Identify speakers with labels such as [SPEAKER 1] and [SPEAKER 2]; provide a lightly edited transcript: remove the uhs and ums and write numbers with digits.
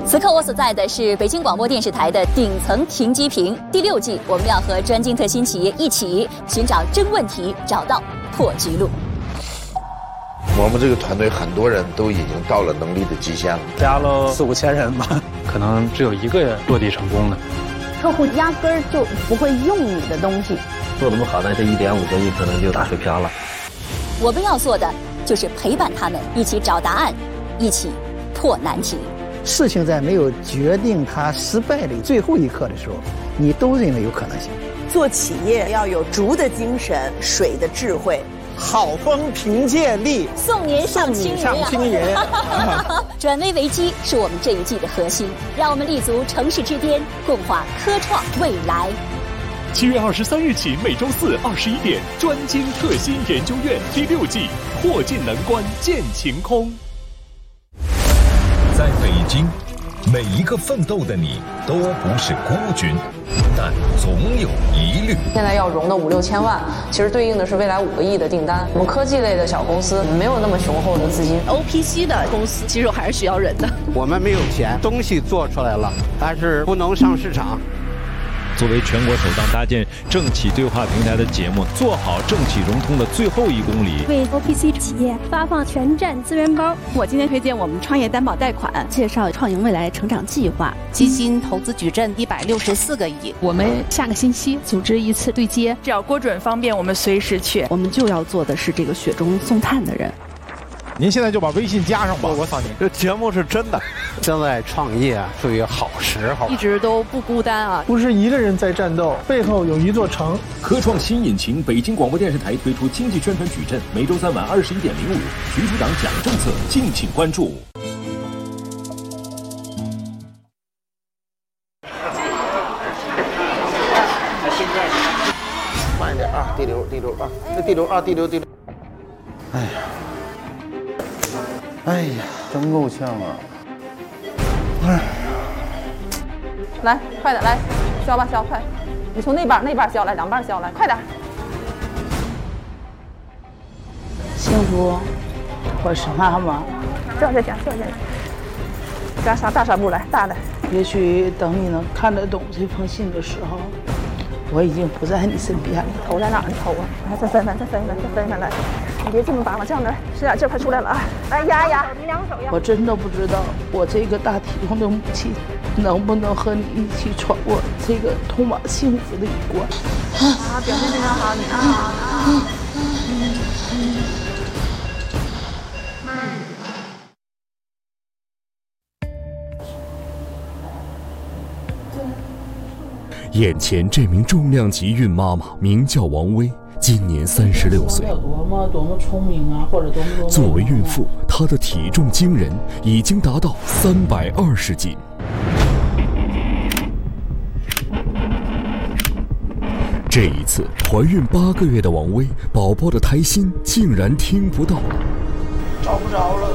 [SPEAKER 1] 此刻我所在的是北京广播电视台的顶层停机坪。第6季，我们要和专精特新企业一起寻找真问题，找到破局路。
[SPEAKER 2] 我们这个团队很多人都已经到了能力的极限了，
[SPEAKER 3] 加了4、5千人吧，可能只有1个落地成功的。
[SPEAKER 4] 客户压根儿就不会用你的东西，
[SPEAKER 5] 做得不好，那这1.5个亿可能就打水漂了。
[SPEAKER 1] 我们要做的就是陪伴他们一起找答案，一起破难题。
[SPEAKER 6] 事情在没有决定它失败的最后一刻的时候，你都认为有可能性。
[SPEAKER 7] 做企业要有竹的精神，水的智慧，
[SPEAKER 6] 好风凭借力，
[SPEAKER 1] 送您上青云。转危为机是我们这一季的核心，让我们立足城市之巅，共话科创未来。
[SPEAKER 8] 7月23日起，每周4、21点，专精特新研究院第6季，破尽难关见晴空。
[SPEAKER 9] 在北京，每一个奋斗的你都不是孤军，但总有疑虑。
[SPEAKER 10] 现在要融的5、6千万，其实对应的是未来5个亿的订单。我们科技类的小公司没有那么雄厚的资金
[SPEAKER 11] ，OPC 的公司其实还是需要人的。
[SPEAKER 12] 我们没有钱，东西做出来了，但是不能上市场。
[SPEAKER 13] 作为全国首档搭建政企对话平台的节目，做好政企融通的最后1公里，
[SPEAKER 14] 为 OPC 企业发放全站资源包。
[SPEAKER 11] 我今天推荐我们创业担保贷款，
[SPEAKER 15] 介绍创盈未来成长计划，
[SPEAKER 16] 基金投资矩阵164个亿。
[SPEAKER 15] 我们下个星期组织一次对接，
[SPEAKER 11] 只要郭准方便，我们随时去。
[SPEAKER 15] 我们就要做的是这个雪中送炭的人。
[SPEAKER 17] 您现在就把微信加上吧，
[SPEAKER 3] 我扫您。
[SPEAKER 12] 这节目是真的。现在创业属于好时候，
[SPEAKER 11] 一直都不孤单啊，
[SPEAKER 18] 不是一个人在战斗，背后有一座城。
[SPEAKER 8] 科创新引擎，北京广播电视台推出经济宣传矩阵，每周3晚21.05，徐处长讲政策，敬请关注。
[SPEAKER 2] 慢一点啊，第六啊，这第六啊，第六。哎呀。哎呀，真够呛啊！哎，
[SPEAKER 4] 来，快点来，削吧削，快！你从那半削来，2半削来，快点！
[SPEAKER 15] 幸福，我是妈妈。
[SPEAKER 4] 这讲，加上大纱布来，大的。
[SPEAKER 15] 也许等你能看得懂这封信的时候，我已经不在你身边了。
[SPEAKER 4] 头在哪儿？你头啊！来，再分分来。你别这么拔，往这样来，使点劲，快出来了啊！来压一压，你2手压。
[SPEAKER 15] 我真的不知道，我这个大体重的母亲，能不能和你一起闯过这个通往幸福的一关？
[SPEAKER 4] 啊，表现非常好，你啊。
[SPEAKER 19] 眼前这名重量级孕妈妈名叫王薇，今年36岁。
[SPEAKER 15] 多么聪明啊，或者多么。
[SPEAKER 19] 作为孕妇，她的体重惊人，已经达到320斤。这一次，怀孕8个月的王薇，宝宝的胎心竟然听不到了。
[SPEAKER 15] 找不着了。